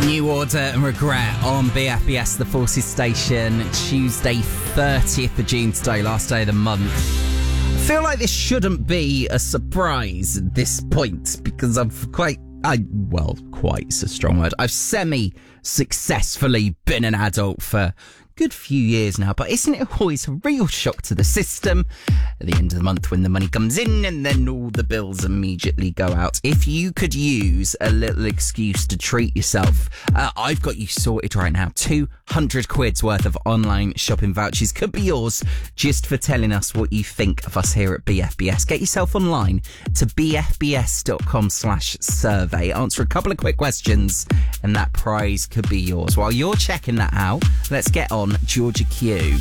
New Order and Regret on BFBS, the Forces Station, Tuesday 30th of June today, last day of the month. I feel like this shouldn't be a surprise at this point because quite's a strong word. I've semi-successfully been an adult for a good few years now, but isn't it always a real shock to the system at the end of the month when the money comes in and then all the bills immediately go out? If you could use a little excuse to treat yourself, I've got you sorted right now. 200 quid's worth of online shopping vouchers could be yours just for telling us what you think of us here at BFBS. Get yourself online to bfbs.com/survey, answer a couple of quick questions and that prize could be yours. While you're checking that out, let's get on Georgia Q.